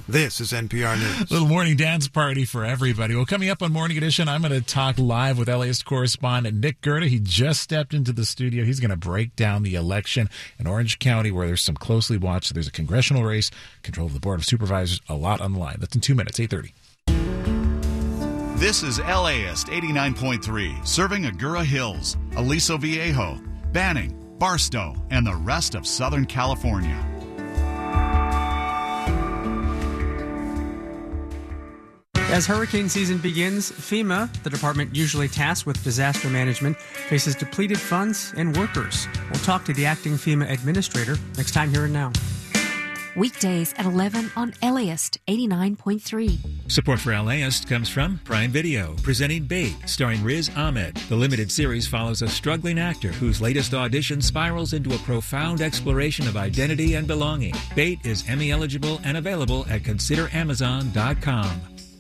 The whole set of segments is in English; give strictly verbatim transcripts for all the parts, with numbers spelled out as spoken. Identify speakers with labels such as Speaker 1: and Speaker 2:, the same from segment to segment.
Speaker 1: This is N P R News.
Speaker 2: Little morning dance party for everybody. Well, coming up on Morning Edition, I'm going to talk live with L A ist correspondent Nick Gerda. He just stepped into the studio. He's going to break down the election in Orange County, where there's some closely watched. There's a congressional race, control of the Board of Supervisors, a lot on the line. That's in two minutes, eight thirty.
Speaker 3: This is L A ist eighty-nine point three, serving Agoura Hills, Aliso Viejo, Banning, Barstow, and the rest of Southern California.
Speaker 4: As hurricane season begins, FEMA, the department usually tasked with disaster management, faces depleted funds and workers. We'll talk to the acting FEMA administrator next time Here and Now.
Speaker 5: Weekdays at eleven on L A ist eighty-nine point three.
Speaker 6: Support for L A ist comes from Prime Video, presenting Bait, starring Riz Ahmed. The limited series follows a struggling actor whose latest audition spirals into a profound exploration of identity and belonging. Bait is Emmy eligible and available at consider amazon dot com.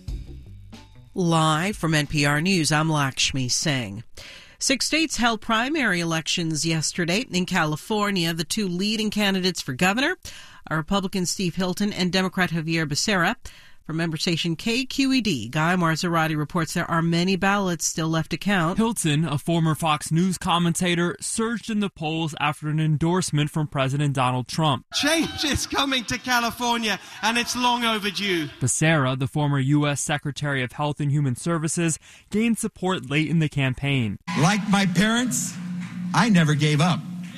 Speaker 7: Live from N P R News, I'm Lakshmi Singh. Six states held primary elections yesterday. In California, the two leading candidates for governor are Republican Steve Hilton and Democrat Javier Becerra. From member station K Q E D, Guy Marzorati reports there are many ballots still left to count.
Speaker 8: Hilton, a former Fox News commentator, surged in the polls after an endorsement from President Donald Trump.
Speaker 9: Change is coming to California, and it's long overdue.
Speaker 8: Becerra, the former U S Secretary of Health and Human Services, gained support late in the campaign.
Speaker 10: Like my parents, I never gave up.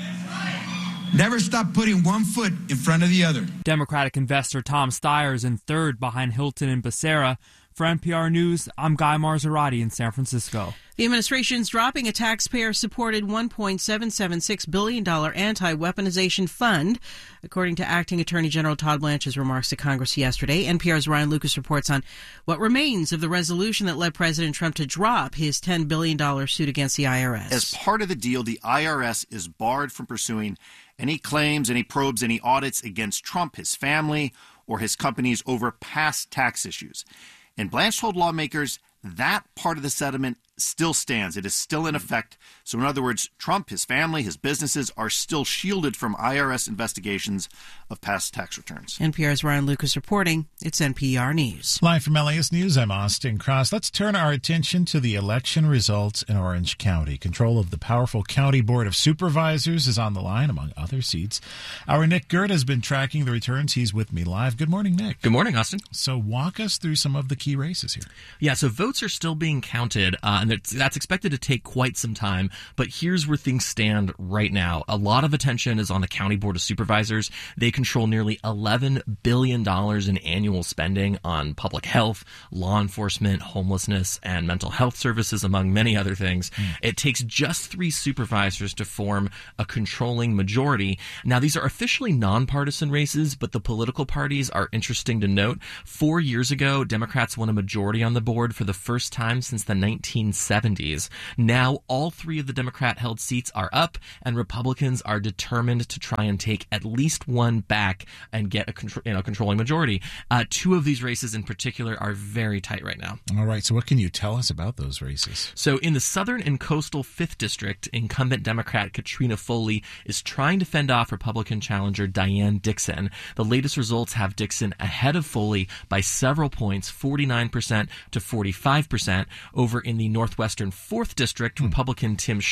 Speaker 10: Never stop putting one foot in front of the other.
Speaker 8: Democratic investor Tom Steyer is in third behind Hilton and Becerra. For N P R News, I'm Guy Marzorati in San Francisco.
Speaker 7: The administration's dropping a taxpayer-supported one point seven seven six billion dollars anti-weaponization fund, according to Acting Attorney General Todd Blanche's remarks to Congress yesterday. N P R's Ryan Lucas reports on what remains of the resolution that led President Trump to drop his ten billion dollars suit against the I R S.
Speaker 11: As part of the deal, the I R S is barred from pursuing any claims, any probes, any audits against Trump, his family, or his companies over past tax issues. And Blanche told lawmakers that part of the settlement still stands. It is still in effect. So in other words, Trump, his family, his businesses are still shielded from I R S investigations of past tax returns.
Speaker 7: N P R's Ryan Lucas reporting. It's N P R News.
Speaker 2: Live from L A ist News, I'm Austin Cross. Let's turn our attention to the election results in Orange County. Control of the powerful County Board of Supervisors is on the line, among other seats. Our Nick Gerda has been tracking the returns. He's with me live. Good morning, Nick.
Speaker 12: Good morning, Austin.
Speaker 2: So walk us through some of the key races here.
Speaker 12: Yeah, so votes are still being counted, uh, and that's expected to take quite some time. But here's where things stand right now. A lot of attention is on the County Board of Supervisors. They control nearly eleven billion dollars in annual spending on public health, law enforcement, homelessness, and mental health services, among many other things. Mm. It takes just three supervisors to form a controlling majority. Now, these are officially nonpartisan races, but the political parties are interesting to note. Four years ago, Democrats won a majority on the board for the first time since the nineteen seventies. Now, all three of the Democrat-held seats are up, and Republicans are determined to try and take at least one back and get a contro- you know, controlling majority. Uh, two of these races in particular are very tight right now.
Speaker 2: All right, so what can you tell us about those races?
Speaker 12: So in the Southern and Coastal fifth District, incumbent Democrat Katrina Foley is trying to fend off Republican challenger Diane Dixon. The latest results have Dixon ahead of Foley by several points, forty-nine percent to forty-five percent. Over in the Northwestern fourth District, Republican Tim